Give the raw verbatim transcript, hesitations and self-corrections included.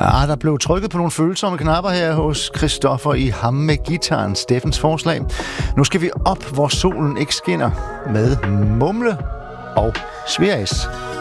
Ja, der blev trykket på nogle følsomme knapper her hos Christoffer i Ham med Gitaren, Steffens forslag. Nu skal vi op, hvor solen ikke skinner, med Mumle og Sverris.